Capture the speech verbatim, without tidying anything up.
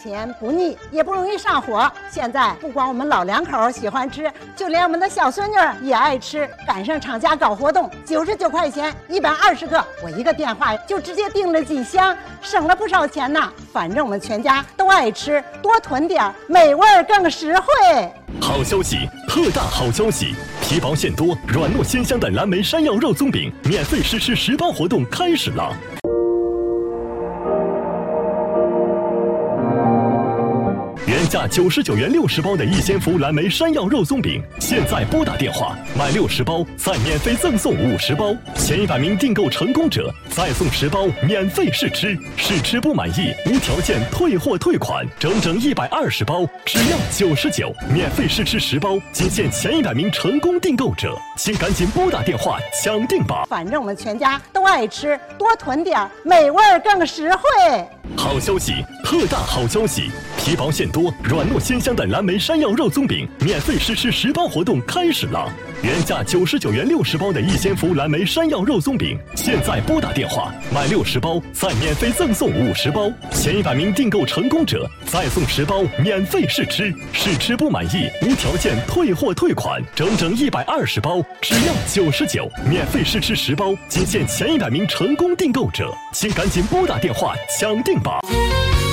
甜不腻，也不容易上火。现在不光我们老两口喜欢吃，就连我们的小孙女也爱吃。赶上厂家搞活动，九十九块钱一百二十个，我一个电话就直接订了几箱，省了不少钱呢。反正我们全家都爱吃，多囤点，美味更实惠。 好消息，特大好消息！皮薄馅多、软糯鲜香的蓝莓山药肉松饼免费试吃十包活动开始了。原价九十九元六十包的逸仙福蓝莓山药肉松饼，现在拨打电话买六十包，再免费赠送五十包，前一百名订购成功者再送十包免费试吃，试吃不满意无条件退货退款，整整一百二十包只要九十九，免费试吃十包，仅限前一百名成功订购者，请赶紧拨打电话抢订吧！ 反正我们全家都爱吃，多囤点，美味更实惠。 好消息，特大好消息！皮薄馅多、软糯鲜香的蓝莓山药肉松饼免费试吃十包活动开始了。原价九十九元六十包的逸仙福蓝莓山药肉松饼，现在拨打电话买六十包，再免费赠送五十包，前一百名订购成功者再送十包免费试吃，试吃不满意无条件退货退款，整整一百二十包只要九十九，免费试吃十包，仅限前一百名成功订购者，请赶紧拨打电话抢订吧！